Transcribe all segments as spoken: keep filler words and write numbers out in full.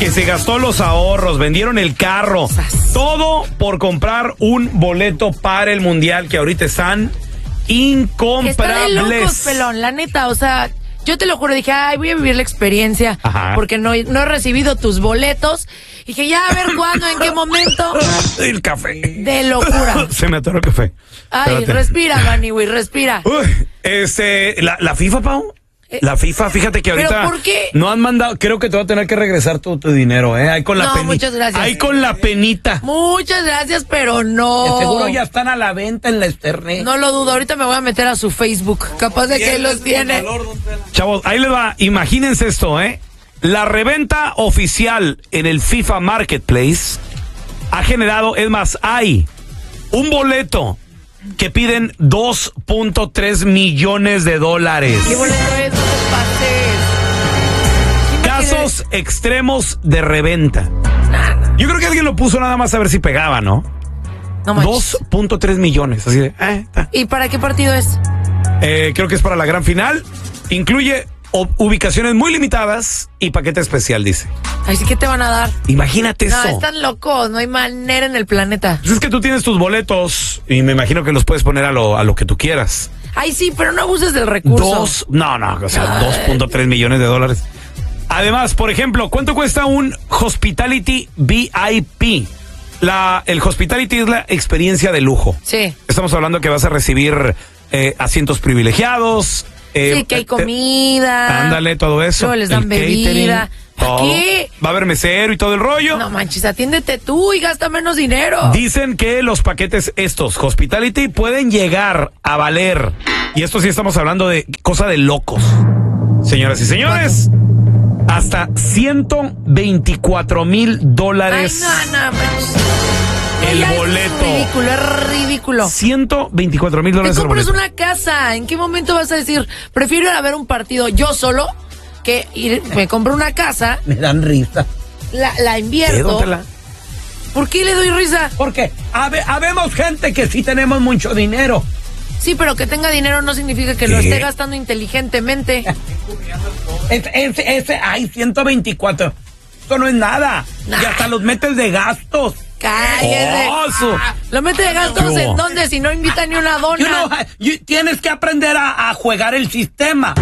que se gastó los ahorros, vendieron el carro, todo por comprar un boleto para el Mundial, que ahorita están incomprables. Está de locos, pelón, la neta, o sea, yo te lo juro, dije, ay, voy a vivir la experiencia. Ajá. Porque no, no he recibido tus boletos. Dije, ya, a ver cuándo, en qué momento. El café. De locura. Se me atoró el café. Ay, espérate. Respira, Maniwis, respira. Uy, este, la, la FIFA, Pau. La FIFA, fíjate que ahorita ¿Pero por qué? No han mandado, creo que te va a tener que regresar tu, tu dinero, ¿eh? Ahí con la no, penita. Muchas gracias. Ahí con la penita. Muchas gracias, pero no. De seguro ya están a la venta en la internet. No lo dudo, ahorita me voy a meter a su Facebook. Capaz de que los tiene. Chavos, ahí les va, imagínense esto, ¿eh? La reventa oficial en el FIFA Marketplace ha generado, es más, hay un boleto que piden dos punto tres millones de dólares. ¿Qué boleto es? No te pases. Casos extremos de reventa. Nah, nah. Yo creo que alguien lo puso nada más a ver si pegaba, ¿no? No manches. dos punto tres millones, así de... Eh, ¿Y para qué partido es? Eh, creo que es para la gran final. Incluye o, ubicaciones muy limitadas y paquete especial, dice. Ay, sí, ¿qué te van a dar? Imagínate no, eso. No, están locos, no hay manera en el planeta. Pues es que tú tienes tus boletos y me imagino que los puedes poner a lo, a lo que tú quieras. Ay, sí, pero no abuses del recurso. Dos, no, no, o sea, dos punto tres millones de dólares. Además, por ejemplo, ¿cuánto cuesta un Hospitality V I P? La, el Hospitality es la experiencia de lujo. Sí. Estamos hablando que vas a recibir eh, asientos privilegiados. Eh, sí, que hay comida. Eh, ándale, todo eso. Luego les dan bebida. ¿Para qué? Va a haber mesero y todo el rollo. No manches, atiéndete tú y gasta menos dinero. Dicen que los paquetes estos, Hospitality, pueden llegar a valer, y esto sí estamos hablando de cosa de locos, señoras y señores, ¿cuánto? Hasta ciento veinticuatro mil dólares. Ay, no, no, manches. El ya boleto. Es ridículo, es ridículo. ciento veinticuatro mil dólares. Te compras una casa. ¿En qué momento vas a decir, prefiero ir a ver un partido yo solo que ir, me compro una casa? Me dan risa. La, la invierto. ¿Qué, ¿Por qué le doy risa? Porque habe, habemos gente que sí tenemos mucho dinero. Sí, pero que tenga dinero no significa que ¿Qué? lo esté gastando inteligentemente. Ese, ese, ese, ay, ciento veinticuatro. Eso no es nada. Nah. Y hasta los metes de gastos. Cállate. Oh, ah, ¿Lo mete de gastos en dónde? Si no invita ni una dona. You know, you, tienes que aprender a, a jugar el sistema.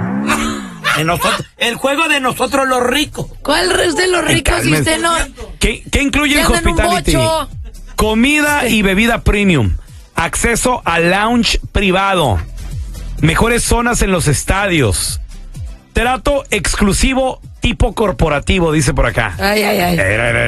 En nosotros, el juego de nosotros los ricos. ¿Cuál es de los ricos si usted no? ¿Qué, qué incluye el Hospitality? Comida sí. y bebida premium. Acceso a lounge privado. Mejores zonas en los estadios. Trato exclusivo tipo corporativo, dice por acá. Ay, ay, ay.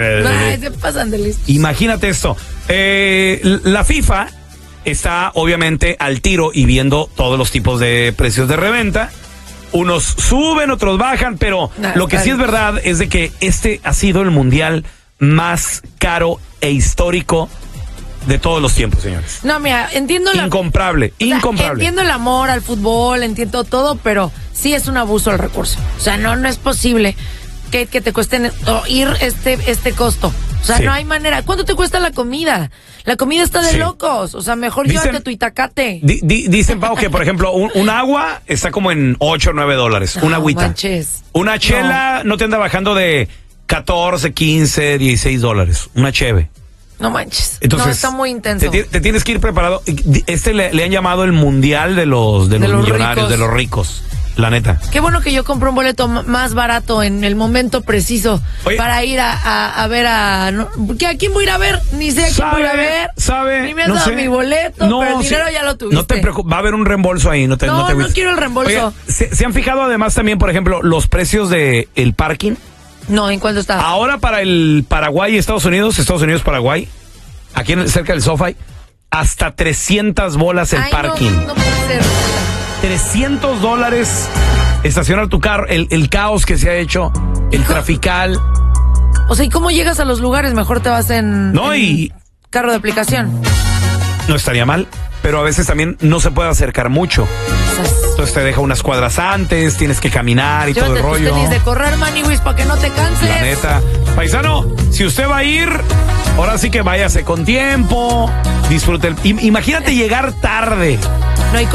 Ay, se pasan de listo. Imagínate esto. Eh, la FIFA está obviamente al tiro y viendo todos los tipos de precios de reventa. Unos suben, otros bajan, pero nah, lo que claro. sí es verdad es de que este ha sido el mundial más caro e histórico de todos los tiempos, señores. No, mira, entiendo la... Incomparable, o sea, incomparable. Entiendo el amor al fútbol, entiendo todo, pero sí es un abuso del recurso. O sea, no, no es posible que, que te cueste ir este, este costo. O sea, sí. no hay manera. ¿Cuánto te cuesta la comida? La comida está de sí. locos. O sea, mejor dicen, llévate tu Itacate. Di, di, dicen, Pau, que por ejemplo, un, un agua está como en ocho o nueve dólares. No, una agüita. Manches. Una chela no. no te anda bajando de catorce, quince, dieciséis dólares. Una cheve. No manches. Entonces, no, está muy intenso. Te, te tienes que ir preparado. Este le, le han llamado el mundial de los, de los, de los millonarios, ricos. de los ricos. La neta. Qué bueno que yo compré un boleto más barato en el momento preciso. Oye, para ir a, a, a ver a... No, ¿a quién voy a ir a ver? Ni sé a quién sabe, voy a ver. ¿Sabe? Ni me has no dado sé. mi boleto, no, pero el dinero sí, ya lo tuviste. No te preocupes, va a haber un reembolso ahí. No, te, no, no, te no quiero el reembolso. Oye, ¿se, ¿se han fijado además también, por ejemplo, los precios de el parking? No, ¿en cuánto está? Ahora para el Paraguay y Estados Unidos, Estados Unidos, Paraguay, aquí en, cerca del SoFi, hasta trescientas bolas el Ay, parking. No, no puede ser. trescientos dólares estacionar tu carro, el, el caos que se ha hecho, el trafical. O sea, ¿y cómo llegas a los lugares? Mejor te vas en, no, en y carro de aplicación. No estaría mal, pero a veces también no se puede acercar mucho. Entonces te deja unas cuadras antes, tienes que caminar y Llévate todo el rollo. Tus tenis de correr, Maniwis, para que no te canses. La neta. Paisano, si usted va a ir, ahora sí que váyase con tiempo, disfrute el... Imagínate llegar tarde.